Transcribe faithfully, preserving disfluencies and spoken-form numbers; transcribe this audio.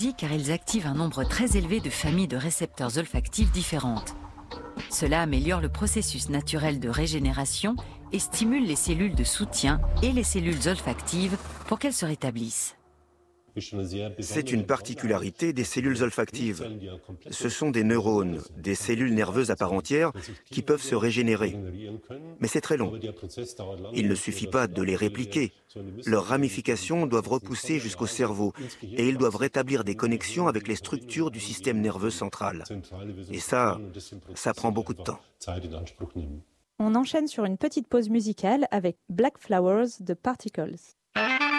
car ils activent un nombre très élevé de familles de récepteurs olfactifs différentes. Cela améliore le processus naturel de régénération et stimule les cellules de soutien et les cellules olfactives pour qu'elles se rétablissent. C'est une particularité des cellules olfactives. Ce sont des neurones, des cellules nerveuses à part entière qui peuvent se régénérer. Mais c'est très long. Il ne suffit pas de les répliquer. Leurs ramifications doivent repousser jusqu'au cerveau et ils doivent rétablir des connexions avec les structures du système nerveux central. Et ça, ça prend beaucoup de temps. On enchaîne sur une petite pause musicale avec Black Flowers de Particles.